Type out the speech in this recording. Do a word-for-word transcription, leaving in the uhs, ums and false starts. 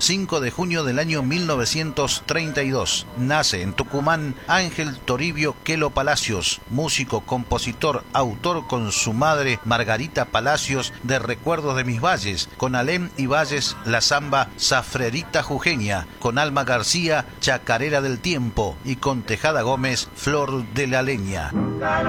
cinco de junio del año mil novecientos treinta y dos. Nace en Tucumán Ángel Toribio Quelo Palacios, músico, compositor, autor con su madre Margarita Palacios de Recuerdos de mis valles, con Alem y Valles la samba Zafrerita Jujeña, con Alma García Chacarera del Tiempo y con Tejada Gómez Flor de la Leña.